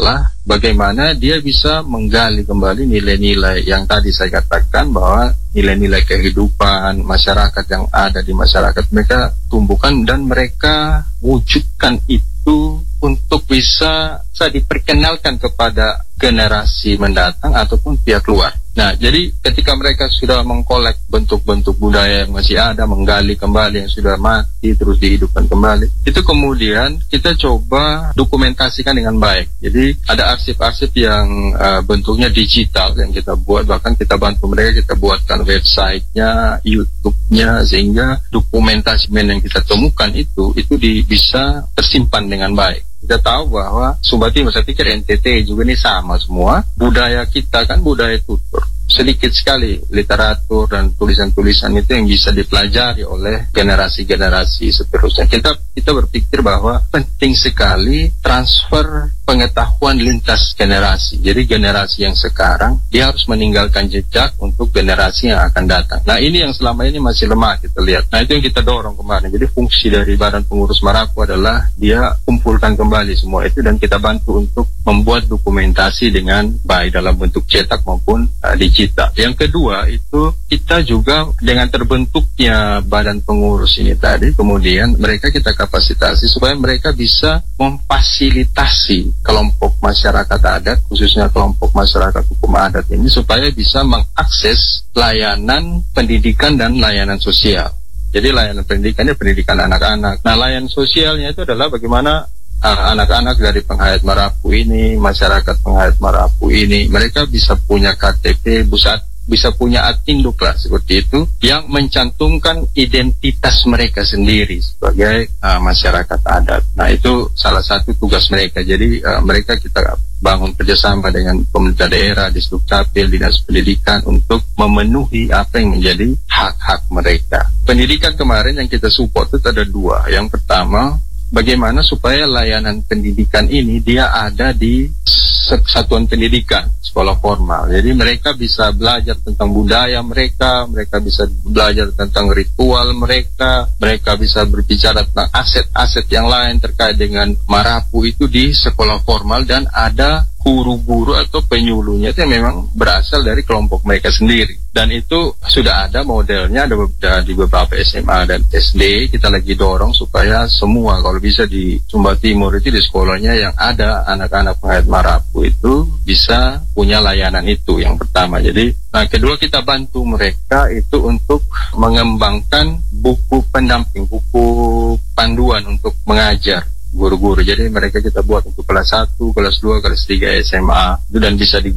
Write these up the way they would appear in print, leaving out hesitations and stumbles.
adalah bagaimana dia bisa menggali kembali nilai-nilai yang tadi saya katakan, bahwa nilai-nilai kehidupan masyarakat yang ada di masyarakat mereka tumbuhkan dan mereka wujudkan itu untuk bisa diperkenalkan kepada generasi mendatang ataupun pihak luar. Nah, jadi ketika mereka sudah mengkolek bentuk-bentuk budaya yang masih ada, menggali kembali yang sudah mati, terus dihidupkan kembali, itu kemudian kita coba dokumentasikan dengan baik. Jadi ada arsip-arsip yang bentuknya digital yang kita buat, bahkan kita bantu mereka, kita buatkan websitenya, YouTube-nya, sehingga dokumentasi yang kita temukan itu bisa tersimpan dengan baik. Kita tahu bahwa Sumba Timur, saya pikir NTT juga ini sama semua. Budaya kita kan budaya tutur. Sedikit sekali literatur dan tulisan-tulisan itu yang bisa dipelajari oleh generasi-generasi seterusnya. Kita berpikir bahwa penting sekali transfer pengetahuan lintas generasi. Jadi generasi yang sekarang dia harus meninggalkan jejak untuk generasi yang akan datang. Nah, ini yang selama ini masih lemah kita lihat. Nah, itu yang kita dorong kemarin. Jadi fungsi dari Badan Pengurus Marapu adalah dia kumpulkan kembali semua itu dan kita bantu untuk membuat dokumentasi dengan baik dalam bentuk cetak maupun digital. Yang kedua itu kita juga dengan terbentuknya Badan Pengurus ini tadi, kemudian mereka kita kapasitasi supaya mereka bisa memfasilitasi kelompok masyarakat adat, khususnya kelompok masyarakat hukum adat ini, supaya bisa mengakses layanan pendidikan dan layanan sosial. Jadi layanan pendidikannya pendidikan anak-anak. Nah, layanan sosialnya itu adalah bagaimana anak-anak dari penghayat Marapu ini, masyarakat penghayat Marapu ini, mereka bisa punya KTP, bisa punya Atinduk lah seperti itu, yang mencantumkan identitas mereka sendiri sebagai masyarakat adat. Nah, itu salah satu tugas mereka. Jadi mereka kita bangun kerjasama dengan pemerintah daerah, Disdukcapil, Dinas Pendidikan untuk memenuhi apa yang menjadi hak-hak mereka. Pendidikan kemarin yang kita support itu ada dua. Yang pertama, bagaimana supaya layanan pendidikan ini dia ada di satuan pendidikan, sekolah formal. Jadi mereka bisa belajar tentang budaya mereka bisa belajar tentang ritual mereka bisa berbicara tentang aset-aset yang lain terkait dengan Marapu itu di sekolah formal, dan ada guru-guru atau penyuluhnya itu yang memang berasal dari kelompok mereka sendiri. Dan itu sudah ada modelnya, ada di beberapa SMA dan SD. Kita lagi dorong supaya semua, kalau bisa di Sumba Timur itu di sekolahnya yang ada anak-anak penghayat Marapu itu bisa punya layanan itu, yang pertama. Jadi, nah, kedua kita bantu mereka itu untuk mengembangkan buku pendamping, buku panduan untuk mengajar guru-guru. Jadi mereka kita buat untuk kelas 1, kelas 2, kelas 3 SMA itu, dan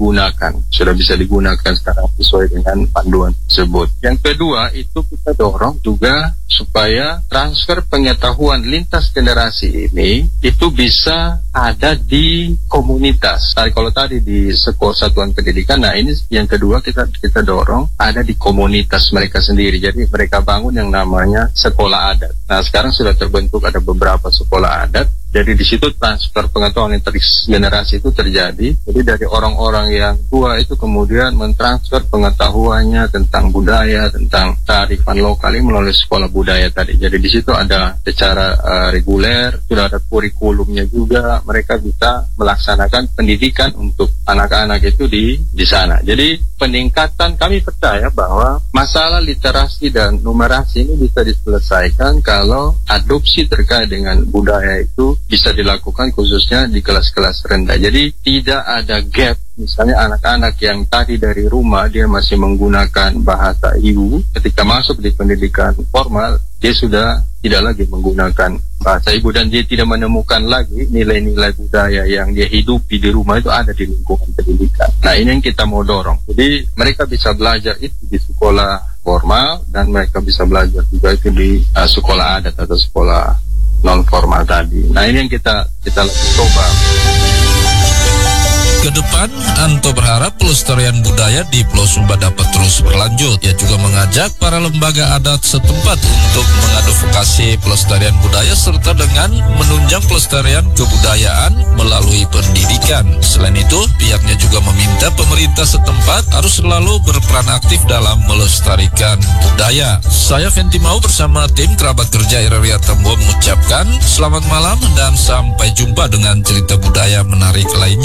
sudah bisa digunakan sekarang sesuai dengan panduan tersebut. Yang kedua itu kita dorong juga supaya transfer pengetahuan lintas generasi ini itu bisa ada di komunitas. Kalau tadi di sekolah satuan pendidikan, nah ini yang kedua kita dorong ada di komunitas mereka sendiri. Jadi mereka bangun yang namanya sekolah adat. Nah, sekarang sudah terbentuk ada beberapa sekolah adat. Jadi di situ transfer pengetahuan lintas generasi itu terjadi. Jadi dari orang-orang yang tua itu kemudian mentransfer pengetahuannya tentang budaya, tentang kearifan lokal ini melalui sekolah budaya tadi. Jadi di situ ada secara reguler, sudah ada kurikulumnya juga. Mereka bisa melaksanakan pendidikan untuk anak-anak itu di sana. Jadi peningkatan, kami percaya bahwa masalah literasi dan numerasi ini bisa diselesaikan kalau adopsi terkait dengan budaya itu bisa dilakukan khususnya di kelas-kelas rendah. Jadi tidak ada gap. Misalnya anak-anak yang tadi dari rumah dia masih menggunakan bahasa ibu, ketika masuk di pendidikan formal dia sudah tidak lagi menggunakan bahasa ibu, dan dia tidak menemukan lagi nilai-nilai budaya yang dia hidupi di rumah itu ada di lingkungan pendidikan. Nah, ini yang kita mau dorong. Jadi mereka bisa belajar itu di sekolah formal, dan mereka bisa belajar juga itu di sekolah adat atau sekolah non formal tadi. Nah, ini yang kita lagi coba. Kedepan, Anto berharap pelestarian budaya di Pulau Sumba dapat terus berlanjut. Ia juga mengajak para lembaga adat setempat untuk mengadvokasi pelestarian budaya serta dengan menunjang pelestarian kebudayaan melalui pendidikan. Selain itu, pihaknya juga meminta pemerintah setempat harus selalu berperan aktif dalam melestarikan budaya. Saya Fenty Mau bersama tim kerabat kerja RRI Atambua mengucapkan selamat malam dan sampai jumpa dengan cerita budaya menarik lainnya.